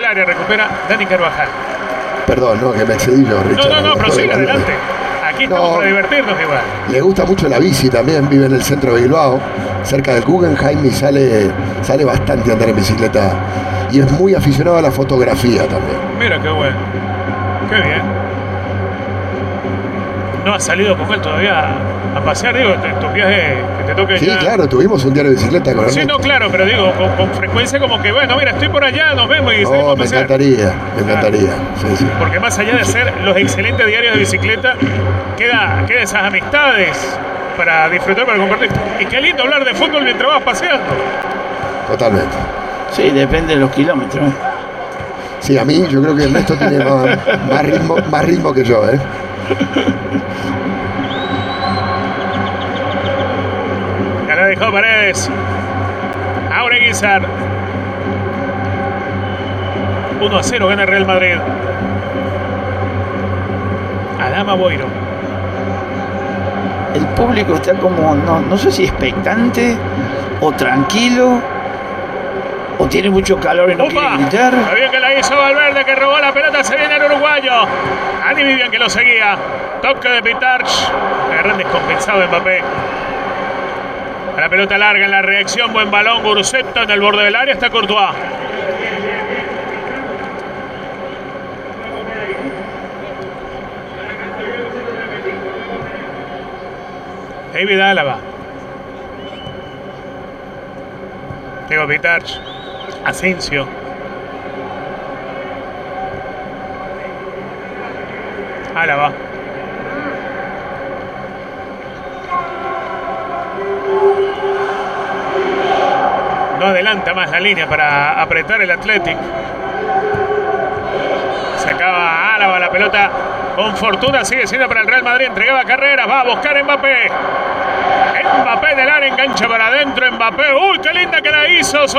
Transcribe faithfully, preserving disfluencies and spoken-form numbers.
área, recupera Dani Carvajal. Perdón, no, que me excedí yo, Richard. No, no, no, prosigue, adelante. Aquí estamos no, para divertirnos igual. Le gusta mucho la bici también, vive en el centro de Bilbao, cerca del Guggenheim, y sale, sale bastante a andar en bicicleta. Y es muy aficionado a la fotografía también. Mira qué bueno. Qué bien. No has salido con él todavía a pasear, digo, en tus viajes que te toque. Sí, ya... claro, tuvimos un diario de bicicleta con él. Sí, no, claro, pero digo, con, con frecuencia como que, bueno, mira, estoy por allá, nos vemos y salimos No, a me pasear. encantaría, me encantaría. Sí, sí. Porque más allá de ser los excelentes diarios de bicicleta, queda, queda esas amistades para disfrutar, para compartir. Y qué lindo hablar de fútbol mientras vas paseando. Totalmente. Sí, depende de los kilómetros. Sí, a mí yo creo que Ernesto tiene más, más, ritmo, más ritmo que yo, ¿eh? Ya la dejó Paredes. Aure Guizar. uno a cero gana el Real Madrid. Adama Boiro. El público está como, no, no sé si expectante o tranquilo o tiene mucho calor y no ¡Upa! quiere gritar. Está bien que la hizo Valverde, que robó la pelota, se viene el uruguayo. Ani Vivian que lo seguía. Toque de Pitarch. Agarran descompensado Mbappé. A la pelota larga en la reacción, buen balón, Guruceta en el borde del área, está Courtois. David Álava. Diego Pitarch. Asensio. Álava. No adelanta más la línea para apretar el Athletic. Se acaba Álava, la pelota con fortuna sigue siendo para el Real Madrid. Entregaba carreras, va a buscar Mbappé. Mbappé del área, engancha para adentro. Mbappé, uy, qué linda que la hizo.